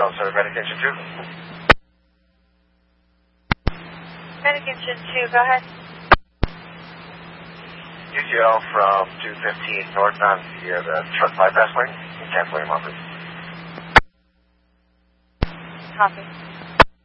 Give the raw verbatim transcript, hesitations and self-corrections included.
Golf seven, Medication two. Medication two, go ahead. U T L from two fifteen northbound via the truck bypass lane. Cancel him off. Copy.